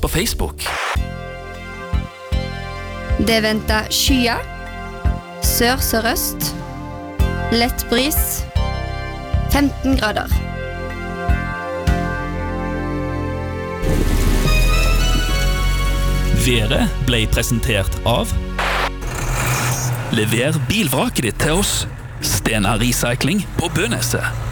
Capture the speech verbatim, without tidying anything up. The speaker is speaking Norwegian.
på Facebook. Det venter skyer, sør-sørøst, lett bris, femten grader. Været ble presentert av Lever bilvraket ditt til oss. Stena Recycling på Bøneset.